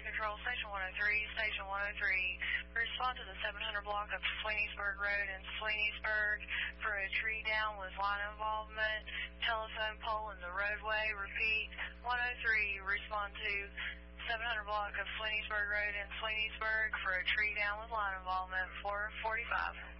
Control, Station 103, Station 103. Respond to the 700 block of Sweeneysburg Road in Sweeneysburg for a tree down with line involvement, telephone pole in the roadway. Repeat, 103, respond to 700 block of Sweeneysburg Road in Sweeneysburg for a tree down with line involvement, 445.